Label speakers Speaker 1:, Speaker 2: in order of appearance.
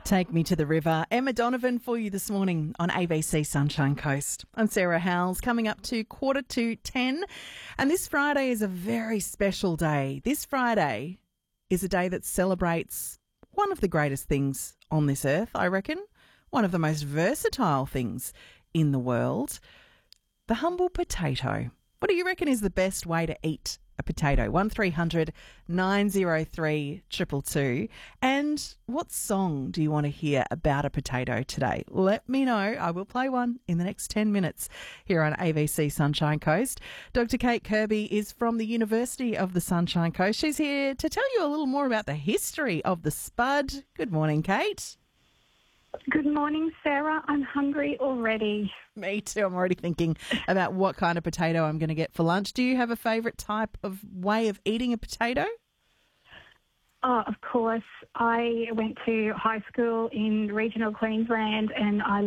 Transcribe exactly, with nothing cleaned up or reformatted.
Speaker 1: Take Me to the River. Emma Donovan for you this morning on A B C Sunshine Coast. I'm Sarah Howells, coming up to quarter to ten. And this Friday is a very special day. This Friday is a day that celebrates one of the greatest things on this earth, I reckon. One of the most versatile things in the world. The humble potato. What do you reckon is the best way to eat a potato? one three hundred nine oh three two two two. And what song do you want to hear about a potato today? Let me know. I will play one in the next ten minutes here on A B C Sunshine Coast. Doctor Kate Kirby is from the University of the Sunshine Coast. She's here to tell you a little more about the history of the spud. Good morning, Kate.
Speaker 2: Good morning, Sarah. I'm hungry already.
Speaker 1: Me too. I'm already thinking about what kind of potato I'm going to get for lunch. Do you have a favourite type of way of eating a potato?
Speaker 2: Oh, of course. I went to high school in regional Queensland and I